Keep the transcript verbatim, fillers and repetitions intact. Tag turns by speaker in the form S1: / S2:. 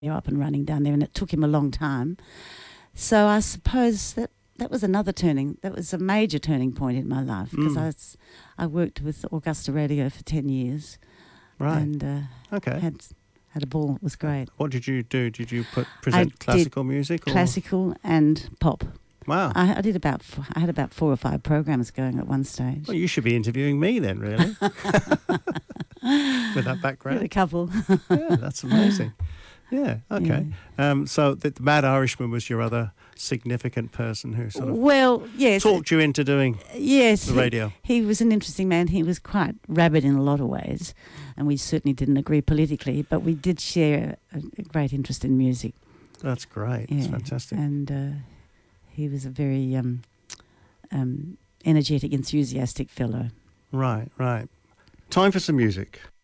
S1: up and running down there, and it took him a long time. So I suppose that that was another turning, that was a major turning point in my life, because
S2: Mm.
S1: I, was- I worked with Augusta Radio for ten years.
S2: Right.
S1: And uh,
S2: Okay.
S1: had had a ball. It was great.
S2: What did you do? Did you put present
S1: did
S2: classical music? Or?
S1: Classical and pop.
S2: Wow.
S1: I, I did about, f- I had about four or five programs going at one stage.
S2: Well, you should be interviewing me then, really, with that background.
S1: With a couple.
S2: Yeah, that's amazing. Yeah, okay. Um, so the, the Mad Irishman was your other significant person who sort of
S1: Well, yes.
S2: talked you into doing
S1: Yes.
S2: the radio.
S1: He, he was an interesting man. He was quite rabid in a lot of ways, and we certainly didn't agree politically, but we did share a, a great interest in music.
S2: That's great. That's fantastic.
S1: And uh, he was a very um, um, energetic, enthusiastic fellow.
S2: Right, right. Time for some music.